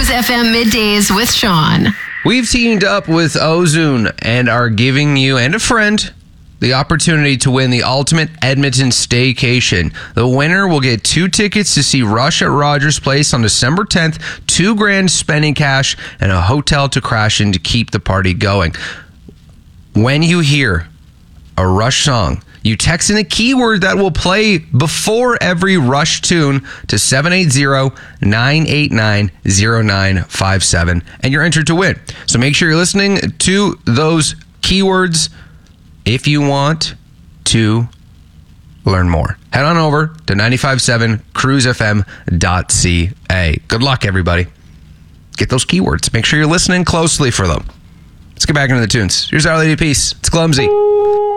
Cruise FM Middays with Sean. We've teamed up with Ozone and are giving you and a friend the opportunity to win the ultimate Edmonton staycation. The winner will get 2 tickets to see Rush at Rogers Place on December 10th, $2,000 spending cash, and a hotel to crash in to keep the party going. When you hear a Rush song, you text in a keyword that will play before every Rush tune to 780-989-0957, and you're entered to win. So make sure you're listening to those keywords if you want to learn more. Head on over to 957cruisefm.ca. Good luck, everybody. Get those keywords. Make sure you're listening closely for them. Let's get back into the tunes. Here's Our Lady of Peace. It's Clumsy.